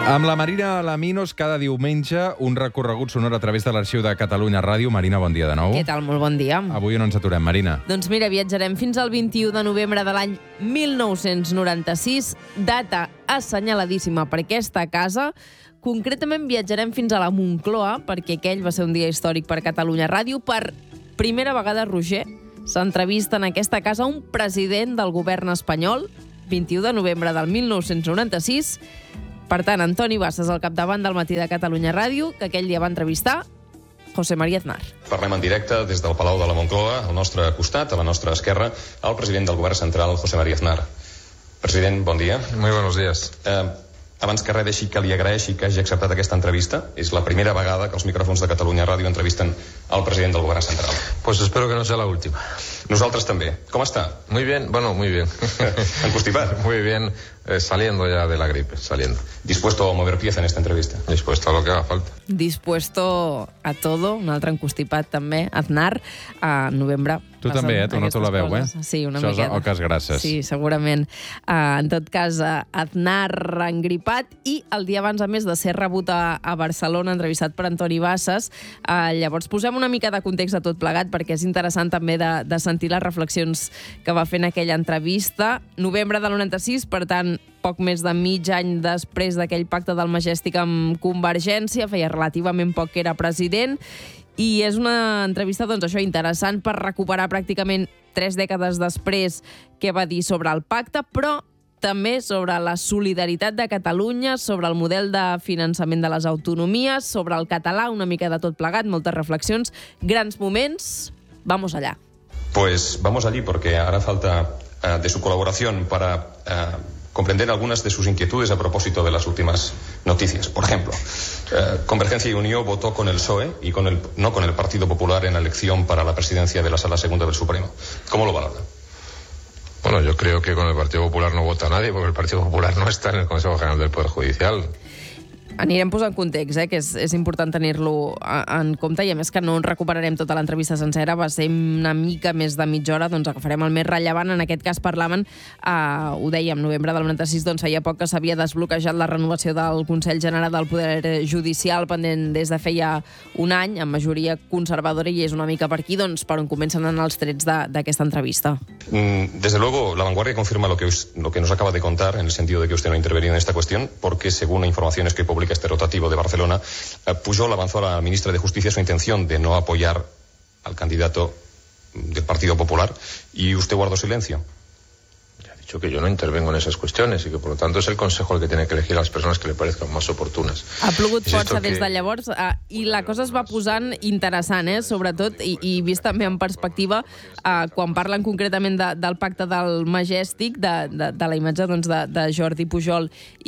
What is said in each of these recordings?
Amb la Marina Alaminos, cada diumenge, un recorregut sonor a través de l'arxiu de Catalunya Ràdio. Marina, bon dia de nou. Què tal? Molt bon dia. Avui on ens aturem, Marina? Doncs mira, viatjarem fins al 21 de novembre de l'any 1996, data assenyaladíssima per aquesta casa. Concretament viatjarem fins a la Moncloa, perquè aquell va ser un dia històric per Catalunya Ràdio. Per primera vegada, Roger, s'entrevista en aquesta casa un president del govern espanyol, 21 de novembre del 1996. Per tant, Antoni Bassas al capdavant del Matí de Catalunya Ràdio, que aquell dia va entrevistar José María Aznar. Parlem en directe des del Palau de la Moncloa, al nostre costat, a la nostra esquerra, el president del govern central, José María Aznar. President, bon dia. Muy buenos días. Abans que res, deixi que li agraeixi que hagi acceptat aquesta entrevista. És la primera vegada que els micròfons de Catalunya Ràdio entrevisten al president del govern central. Pues espero que no sea la última. Nosaltres també. Com està? Muy bien, bueno, muy bien. Encostipat. Muy bien, saliendo ya de la gripe, saliendo. ¿Dispuesto a mover pieza en esta entrevista? Dispuesto a lo que haga falta. Dispuesto a todo, un altre encostipat també, Aznar, a novembre. Tu també, tu noto la veu, Sí, una miqueta. Això és oques grasses. Sí, segurament. En tot cas, Aznar engripat i el dia abans, a més de ser rebut a Barcelona, entrevistat per Antoni Bassas. Llavors, posem una mica de context a tot plegat, perquè és interessant també de sentir les reflexions que va fer en aquella entrevista. Novembre del 96, per tant, poc més de mig any després d'aquell pacte del Majestic amb Convergència, feia relativament poc que era president, i és una entrevista, doncs, això, interessant per recuperar pràcticament 3 dècades després què va dir sobre el pacte, però també sobre la solidaritat de Catalunya, sobre el model de finançament de les autonomies, sobre el català, una mica de tot plegat, moltes reflexions, grans moments. Vamos allá. Pues vamos allí, porque hará falta de su colaboración para comprender algunas de sus inquietudes a propósito de las últimas noticias. Por ejemplo, Convergencia y Unió votó con el PSOE y no con el Partido Popular en la elección para la presidencia de la Sala Segunda del Supremo. ¿Cómo lo valora? Bueno, yo creo que con el Partido Popular no vota nadie, porque el Partido Popular no está en el Consejo General del Poder Judicial. Anirem posant context, que és important tenir-lo en compte, i a més que no recuperarem tota l'entrevista sencera, va ser una mica més de mitja hora, doncs agafarem el més rellevant. En aquest cas parlaven, ho dèiem, novembre del 96, doncs feia poc que s'havia desbloquejat la renovació del Consell General del Poder Judicial, pendent des de feia un any, amb majoria conservadora, i és una mica per aquí, doncs, per on comencen a anar els trets d'aquesta entrevista. Desde luego, La Vanguardia confirma lo que nos acaba de contar, en el sentido de que usted no ha intervenido en esta cuestión, porque según informaciones que publica este rotativo de Barcelona, Pujol avanzó a la ministra de Justicia su intención de no apoyar al candidato del Partido Popular, y usted guardó silencio. Ya he dicho que yo no intervengo en esas cuestiones y que, por lo tanto, es el Consejo el que tiene que elegir a las personas que le parezcan más oportunes. Ha plogut força des de llavors, i la cosa es va posant interessant, sobretot, i vist també en perspectiva, quan parlen concretament del pacte del Majestic, de la imatge, doncs, de Jordi Pujol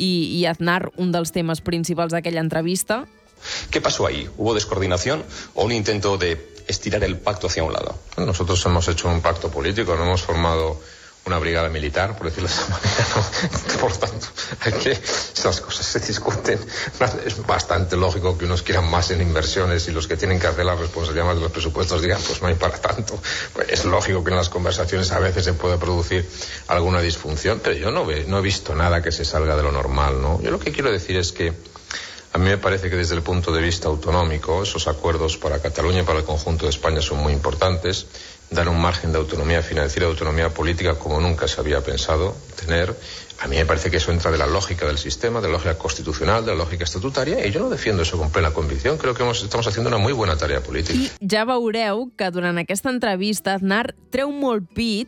i Aznar, un dels temes principals d'aquella entrevista. ¿Qué pasó ahí? ¿Hubo descoordinación o un intento de estirar el pacto hacia un lado? Nosotros hemos hecho un pacto político, no hemos formado una brigada militar, por decirlo de esa manera, ¿no? Por tanto, aquí esas cosas se discuten. Es bastante lógico que unos quieran más en inversiones y los que tienen que hacer la responsabilidad más de los presupuestos digan, pues no hay para tanto. Pues es lógico que en las conversaciones a veces se puede producir alguna disfunción, pero yo no he visto nada que se salga de lo normal, ¿no? Yo lo que quiero decir es que a mí me parece que desde el punto de vista autonómico, esos acuerdos para Cataluña y para el conjunto de España son muy importantes. Dan un margen de autonomía financiera, de autonomía política como nunca se había pensado tener. A mí me parece que eso entra de la lógica del sistema, de la lògica constitucional, de la lògica estatutaria, i jo no defiendo eso con plena convicción. Creo que estamos haciendo una muy buena tarea política. I ja veureu que durant aquesta entrevista Aznar treu molt pit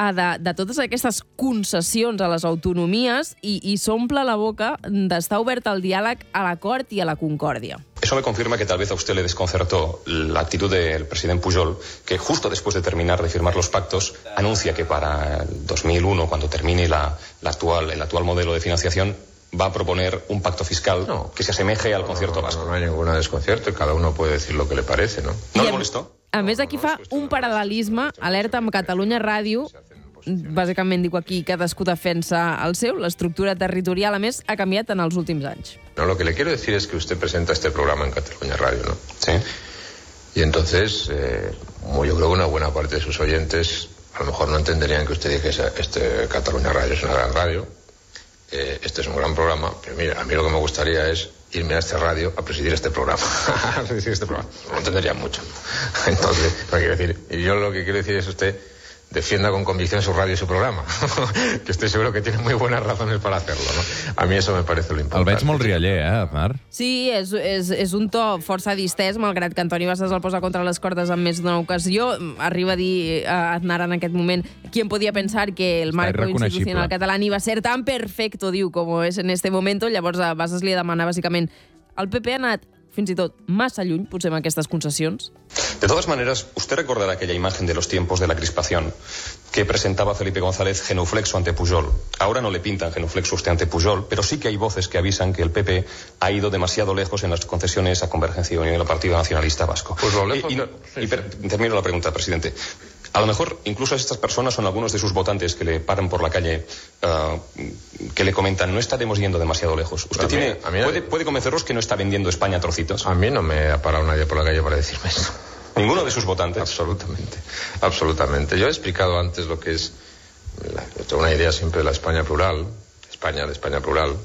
de totes aquestes concessions a les autonomies i s'omple la boca d'estar obert al diàleg, a l'acord i a la concòrdia. Eso me confirma que tal vez a usted le desconcertó la actitud del presidente Pujol, que justo después de terminar de firmar los pactos, anuncia que para el 2001, cuando termine el actual modelo de financiación, va a proponer un pacto fiscal que se asemeje al concierto vasco. No hay ningún desconcierto y cada uno puede decir lo que le parece, ¿no? ¿No le molestó? A més, aquí fa un paral·lelisme, alerta amb Catalunya Ràdio, bàsicament dic aquí, cadascú defensa el seu, l'estructura territorial, a més, ha canviat en els últims anys. No, lo que le quiero decir es que usted presenta este programa en Catalunya Radio, ¿no? Sí. Y entonces, yo creo que una buena parte de sus oyentes a lo mejor no entenderían que usted dijese que Catalunya Radio es una gran radio. este es un gran programa, pero mira, a mí lo que me gustaría es irme a este radio a presidir este programa. No entendería mucho. Entonces, quiero decir, yo lo que quiero decir es usted defienda con convicción su radio y su programa, que estoy seguro que tiene muy buenas razones para hacerlo, no? A mí eso me parece lo importante. El veig molt rialler, Aznar? Sí, és un to força distès, malgrat que Antoni Bassas el posa contra les cordes en més d'una ocasió. Arriba a dir a Aznar en aquest moment ¿quién podía pensar que el marco institucional catalán iba a ser tan perfecto, diu, como es en este momento? Llavors a Bassas li demana, bàsicament, el PP ha anat fins i tot massa lluny, potser amb aquestes concessions? De todas maneras, usted recordará aquella imagen de los tiempos de la crispación que presentaba Felipe González genuflexo ante Pujol. Ahora no le pintan genuflexo usted ante Pujol, pero sí que hay voces que avisan que el PP ha ido demasiado lejos en las concesiones a Convergencia y Unión y al Partido Nacionalista Vasco. Pues lo lejos... Termino la pregunta, presidente. A lo mejor incluso estas personas son algunos de sus votantes que le paran por la calle, que le comentan, no estaremos yendo demasiado lejos. ¿Usted puede convencerlos que no está vendiendo España a trocitos? A mí no me ha parado nadie por la calle para decirme eso. ¿Ninguno de sus votantes? Absolutamente, absolutamente. Yo he explicado antes lo que es una idea siempre de la España plural, de España plural,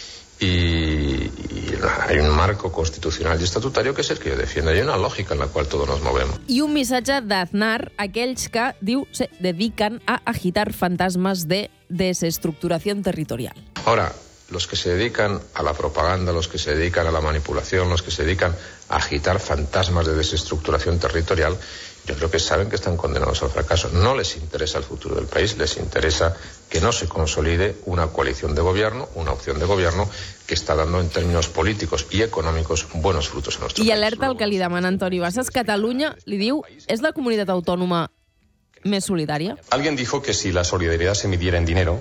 y hay un marco constitucional y estatutario que es el que yo defiendo. Hay una lógica en la cual todos nos movemos. I un missatge d'Aznar a aquells que, diu, se dedican a agitar fantasmas de desestructuración territorial. Ahora, los que se dedican a la propaganda, los que se dedican a la manipulación, los que se dedican a agitar fantasmas de desestructuración territorial, yo creo que saben que están condenados al fracaso. No les interesa el futuro del país, les interesa que no se consolide una coalición de gobierno, una opción de gobierno que está dando en términos políticos y econòmics buenos frutos en nuestro país. I alerta el que li demana Antoni Bassas. Catalunya, li diu, és la comunitat autònoma més solidària? Alguien dijo que si la solidaridad se midiera en dinero,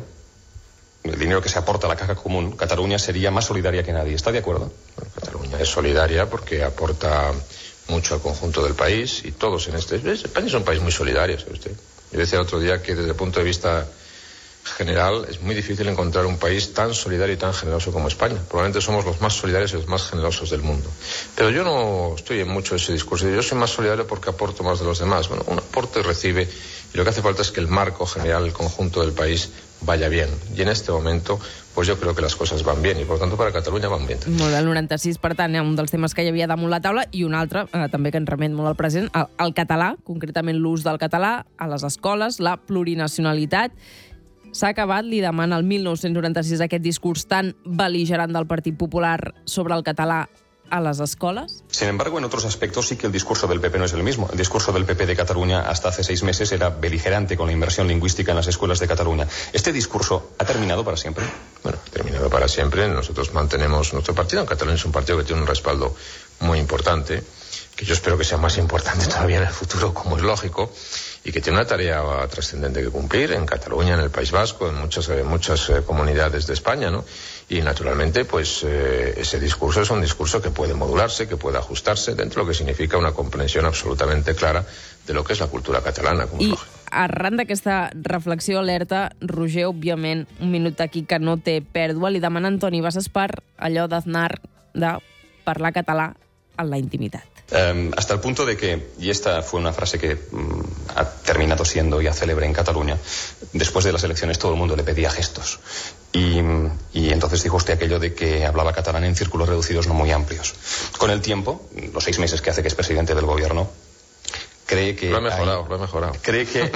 el dinero que se aporta a la caja común, Cataluña sería más solidaria que nadie. ¿Está de acuerdo? Bueno, Cataluña es solidaria porque aporta mucho al conjunto del país y todos en España es un país muy solidario, ¿sabe usted? Yo decía el otro día que desde el punto de vista general es muy difícil encontrar un país tan solidario y tan generoso como España. Probablemente somos los más solidarios y los más generosos del mundo. Pero yo no estoy en mucho ese discurso. Yo soy más solidario porque aporto más de los demás. Bueno, uno aporta y recibe, y lo que hace falta es que el marco general, el conjunto del país, vaya bien. Y en este momento, pues yo creo que las cosas van bien, y por tanto para Catalunya van bien. Molt bé, el 96, per tant, un dels temes que hi havia damunt la taula, i un altre, també que ens remet molt al present, el català, concretament l'ús del català a les escoles, la plurinacionalitat. S'ha acabat, li demana el 1996 aquest discurs tan bel·ligerant del Partit Popular sobre el català a las escolas? Sin embargo, en otros aspectos sí que el discurso del PP no es el mismo. El discurso del PP de Cataluña hasta hace 6 meses era beligerante con la inversión lingüística en las escuelas de Cataluña. ¿Este discurso ha terminado para siempre? Bueno, ha terminado para siempre. Nosotros mantenemos nuestro partido. En Cataluña es un partido que tiene un respaldo muy importante, que yo espero que sea más importante todavía en el futuro, como es lógico, y que tiene una tarea trascendente que cumplir en Cataluña, en el País Vasco, en muchas comunidades de España, ¿no? Y naturalmente, pues ese discurso es un discurso que puede modularse, que puede ajustarse dentro de lo que significa una comprensión absolutamente clara de lo que es la cultura catalana. I arran d'aquesta reflexió alerta, Roger, òbviament, un minut aquí que no té pèrdua, li demana a Antoni Bassas per allò d'Aznar de parlar català en la intimitat. Hasta el punto de que, y esta fue una frase que ha terminado siendo ya célebre en Cataluña, después de las elecciones todo el mundo le pedía gestos. Y entonces dijo usted aquello de que hablaba catalán en círculos reducidos no muy amplios. Con el tiempo, los 6 meses que hace que es presidente del gobierno, cree que... Lo he mejorado. Cree que...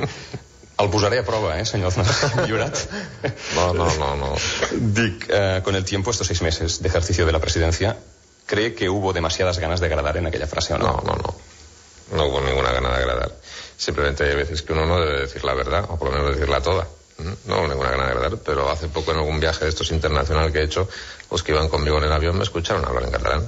El posaré a prova, señor Llorat. No. Dic, con el tiempo, estos 6 meses de ejercicio de la presidencia, ¿cree que hubo demasiadas ganas de agradar en aquella frase o no? No hubo ninguna gana de agradar. Simplemente hay veces que uno no debe decir la verdad, o por lo menos decirla toda. No hubo ninguna gana de agradar, pero hace poco en algún viaje de estos internacional que he hecho, los que iban conmigo en el avión me escucharon hablar en catalán.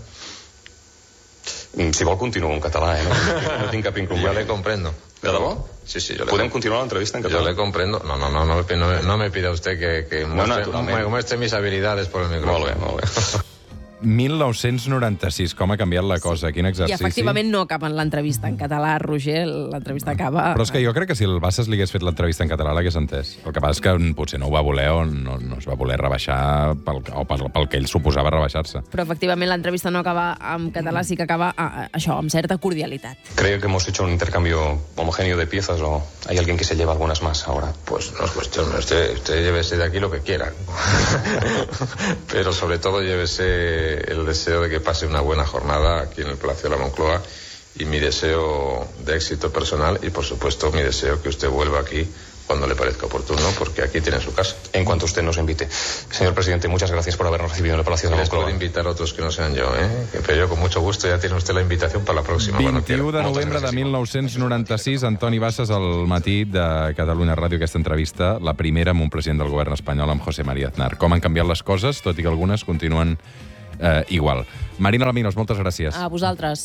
Si vol, continuo en català, no tinc cap inconvenient. Yo le comprendo. ¿De debò? Sí, yo le ¿Podem continuar la entrevista en català? Yo le comprendo. No me pida usted que muestre mis habilidades por el micrófono. Molt bé. 1996, com ha canviat la cosa, quin I exercici. efectivament no acaba en l'entrevista en català, Roger, l'entrevista acaba... Però és que jo crec que si el Bassas li hagués fet l'entrevista en català l'hagués entès. El que passa és que potser no ho va voler o no es va voler rebaixar pel que ell suposava rebaixar-se. Però efectivament l'entrevista no acaba en català, sí que acaba això, amb certa cordialitat. ¿Cree que hemos hecho un intercambio homogéneo de piezas o hay alguien que se lleva algunas más ahora? Pues no es cuestión, usted llévese de aquí lo que quiera. Pero sobre todo llévese el deseo de que pase una buena jornada aquí en el Palacio de la Moncloa y mi deseo de éxito personal y, por supuesto, mi deseo que usted vuelva aquí cuando le parezca oportuno, porque aquí tiene su casa. En cuanto usted nos invite. Señor presidente, muchas gracias por habernos recibido en el Palacio de la Les Moncloa. puedo invitar a otros que no sean yo, Pero yo con mucho gusto ya tiene usted la invitación para la próxima. 21 de novembre de 1996, Antoni Bassas al matí de Catalunya Ràdio, aquesta entrevista, la primera amb un president del govern espanyol, amb José María Aznar. Com han canviat les coses, tot i que algunes continuen igual. Marina Alaminos, moltes gràcies. A vosaltres.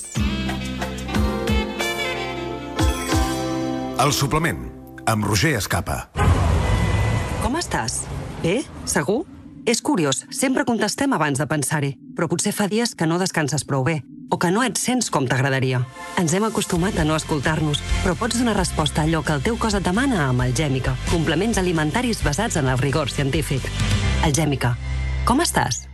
El suplement, amb Roger Escapa. Com estàs? Bé? Segur? És curiós, sempre contestem abans de pensar-hi, però potser fa dies que no descanses prou bé, o que no et sents com t'agradaria. Ens hem acostumat a no escoltar-nos, però pots donar resposta a allò que el teu cos et demana amb Algèmica, complements alimentaris basats en el rigor científic. Algèmica, com estàs?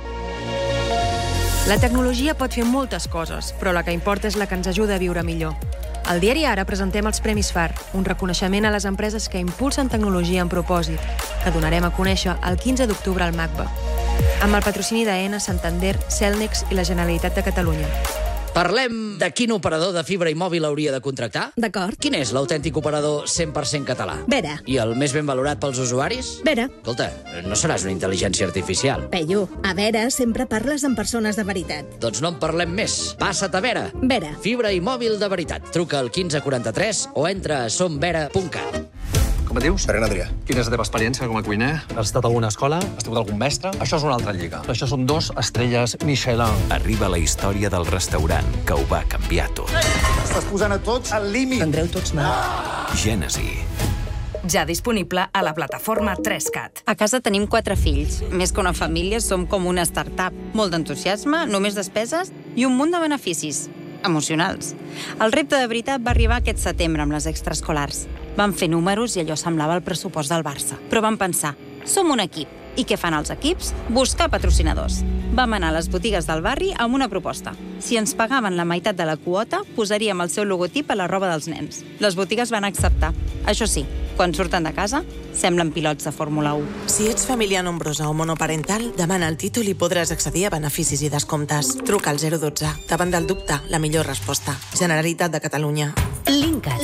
La tecnologia pot fer moltes coses, però la que importa és la que ens ajuda a viure millor. Al diari Ara presentem els Premis FAR, un reconeixement a les empreses que impulsen tecnologia amb propòsit, que donarem a conèixer el 15 d'octubre al MACBA, amb el patrocini d'Aena, Santander, Cellnex i la Generalitat de Catalunya. Parlem de quin operador de fibra i mòbil hauria de contractar? D'acord. Quin és l'autèntic operador 100% català? Vera. I el més ben valorat pels usuaris? Vera. Escolta, no seràs una intel·ligència artificial. Peyu, a Vera sempre parles amb persones de veritat. Doncs no en parlem més. Passa't a Vera. Vera. Fibra i mòbil de veritat. Truca al 1543 o entra a somvera.cat. Com et dius? Ferran Adrià. Quina és la teva experiència com a cuiner? Has estat a alguna escola? Has tingut algun mestre? Això és una altra lliga. Això són 2 estrelles Michelin. Arriba la història del restaurant que ho va canviar tot. Estàs posant a tots al límit. Tindreu tots mal. Gènesi. Ja disponible a la plataforma 3CAT. A casa tenim 4 fills. Més que una família, som com una startup. Molt d'entusiasme, només despeses i un munt de beneficis emocionals. El repte de veritat va arribar aquest setembre amb les extraescolars. Vam fer números i allò semblava el pressupost del Barça. Però vam pensar, som un equip. I què fan els equips? Buscar patrocinadors. Vam anar a les botigues del barri amb una proposta. Si ens pagaven la meitat de la quota, posaríem el seu logotip a la roba dels nens. Les botigues van acceptar. Això sí, quan surten de casa, semblen pilots de Fórmula 1. Si ets família nombrosa o monoparental, demana el títol i podràs accedir a beneficis i descomptes. Truca al 012. Davant del dubte, la millor resposta. Generalitat de Catalunya. Linkat.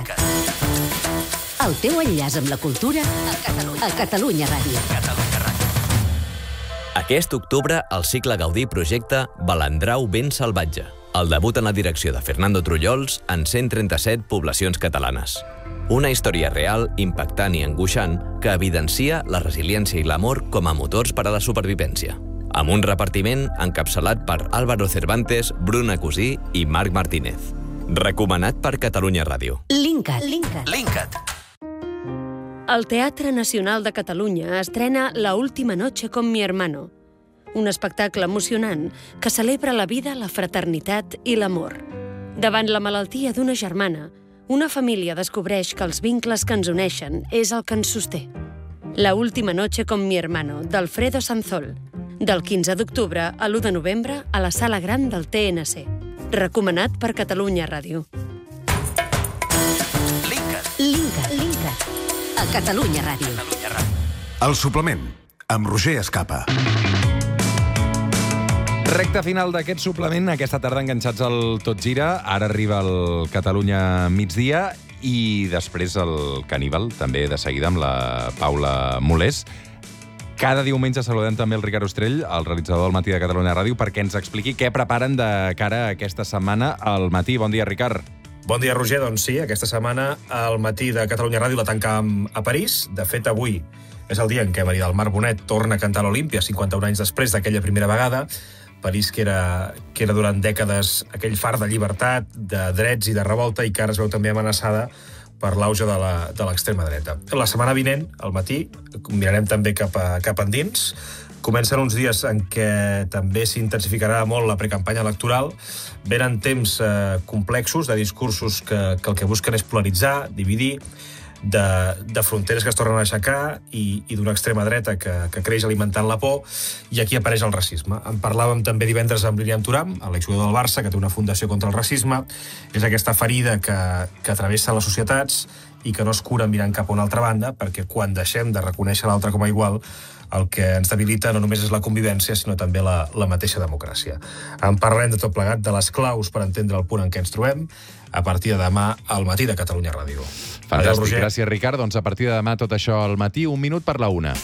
El teu enllaç amb la cultura a Catalunya Ràdio. Aquest octubre, el cicle Gaudí projecta Balandrau ben salvatge. El debut en la direcció de Fernando Trullols en 137 poblacions catalanes. Una història real, impactant i angoixant que evidencia la resiliència i l'amor com a motors per a la supervivència. Amb un repartiment encapçalat per Álvaro Cervantes, Bruna Cusí i Marc Martínez. Recomanat per Catalunya Ràdio. Linkat. El Teatre Nacional de Catalunya estrena La última noche con mi hermano, un espectacle emocionant que celebra la vida, la fraternitat i l'amor. Davant la malaltia d'una germana, una família descobreix que els vincles que ens uneixen és el que ens sosté. La última noche con mi hermano, d'Alfredo Sanzol, del 15 d'octubre a l'1 de novembre a la Sala Gran del TNC. Recomanat per Catalunya Ràdio. Linkat. A Catalunya Ràdio. El suplement, amb Roger Escapa. Recte final d'aquest suplement, aquesta tarda enganxats al Tot Gira. Ara arriba el Catalunya migdia i després el Caníbal, també de seguida amb la Paula Molés. Cada diumenge saludem també el Ricard Ostrell, el realitzador del Matí de Catalunya Ràdio, perquè ens expliqui què preparen de cara a aquesta setmana al matí. Bon dia, Ricard. Bon dia, Roger. Doncs sí, aquesta setmana al Matí de Catalunya Ràdio la tancàvem a París. De fet, avui és el dia en què Maria del Mar Bonet torna a cantar a l'Olímpia, 51 anys després d'aquella primera vegada. París, que era durant dècades aquell far de llibertat, de drets i de revolta, i que ara es veu també amenaçada per l'auge de l'extrema dreta. La setmana vinent, al matí, mirarem també cap endins, Comencen uns dies en què també s'intensificarà molt la precampanya electoral. Venen temps complexos de discursos que el que busquen és polaritzar, dividir, de fronteres que es tornen a aixecar i d'una extrema dreta que creix alimentant la por, i aquí apareix el racisme. En parlàvem també divendres amb Míriam Thuram, l'exjugador del Barça, que té una fundació contra el racisme. És aquesta ferida que travessa les societats i que no es cura mirant cap a una altra banda, perquè quan deixem de reconèixer l'altre com a igual, el que ens debilita no només és la convivència, sinó també la mateixa democràcia. En parlem de tot plegat, de les claus per entendre el punt en què ens trobem, a partir de demà al matí de Catalunya Ràdio. Fantàstic, gràcies, Ricard. Doncs a partir de demà tot això al matí, 1 minut per la 1.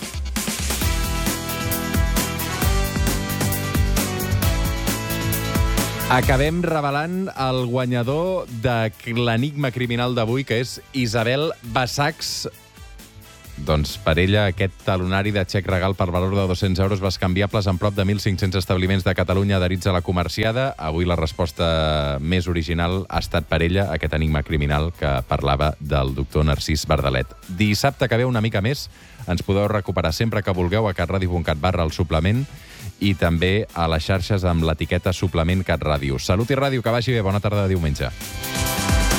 Acabem revelant el guanyador de l'enigma criminal d'avui, que és Isabel Bassacs. Doncs per ella aquest talonari de xec regal per valor de 200 euros bescanviables en prop de 1.500 establiments de Catalunya adherits a la comerciada. Avui la resposta més original ha estat per ella aquest enigma criminal que parlava del doctor Narcís Bardalet. Dissabte que ve una mica més ens podeu recuperar sempre que vulgueu a catradio.cat/el suplement i també a les xarxes amb l'etiqueta suplement CatRàdio. Salut i ràdio, que vagi bé. Bona tarda de diumenge.